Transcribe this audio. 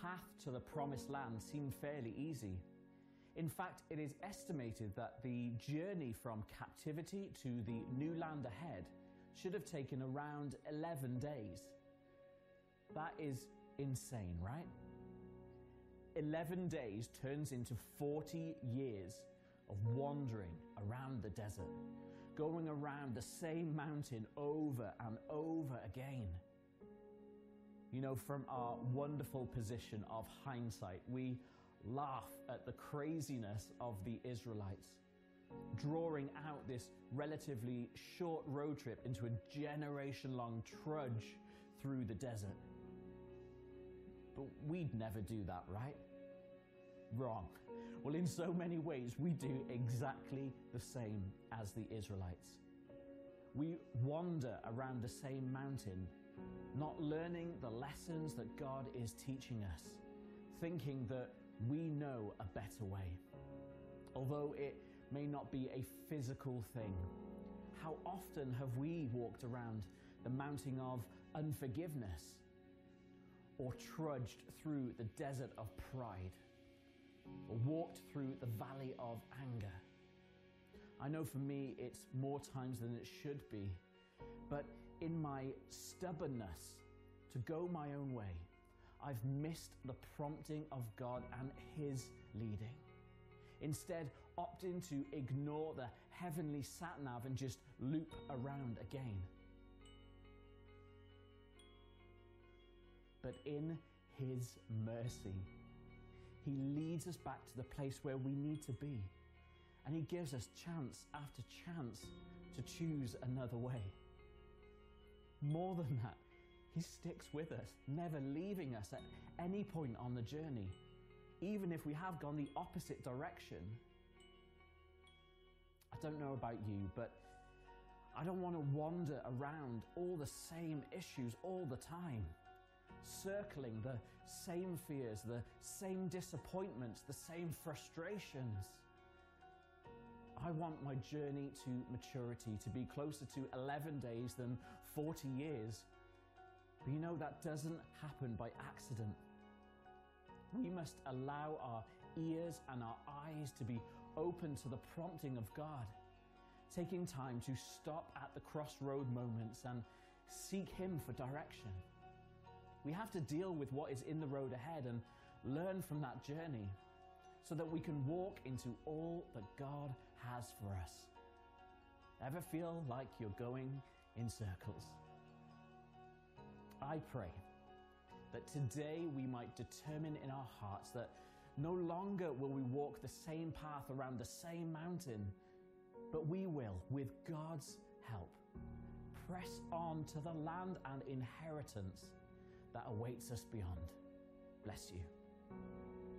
path to the promised land seemed fairly easy. In fact, it is estimated that the journey from captivity to the new land ahead should have taken around 11 days. That is insane, right? 11 days turns into 40 years of wandering around the desert, going around the same mountain over and over again. You know, from our wonderful position of hindsight, we laugh at the craziness of the Israelites, drawing out this relatively short road trip into a generation-long trudge through the desert. But we'd never do that, right? Wrong. Well, in so many ways, we do exactly the same as the Israelites. We wander around the same mountain, not learning the lessons that God is teaching us, thinking that we know a better way. Although it may not be a physical thing, how often have we walked around the mountain of unforgiveness, or trudged through the desert of pride, or walked through the valley of anger? I know for me it's more times than it should be, but in my stubbornness to go my own way, I've missed the prompting of God and His leading. Instead, opting to ignore the heavenly sat-nav and just loop around again. But in His mercy, He leads us back to the place where we need to be. And He gives us chance after chance to choose another way. More than that, He sticks with us, never leaving us at any point on the journey, even if we have gone the opposite direction. I don't know about you, but I don't want to wander around all the same issues all the time, circling the same fears, the same disappointments, the same frustrations. I want my journey to maturity to be closer to 11 days than 40 years. But you know, that doesn't happen by accident. We must allow our ears and our eyes to be open to the prompting of God, taking time to stop at the crossroad moments and seek Him for direction. We have to deal with what is in the road ahead and learn from that journey so that we can walk into all that God has for us. Ever feel like you're going in circles? I pray that today we might determine in our hearts that no longer will we walk the same path around the same mountain, but we will, with God's help, press on to the land and inheritance that awaits us beyond. Bless you.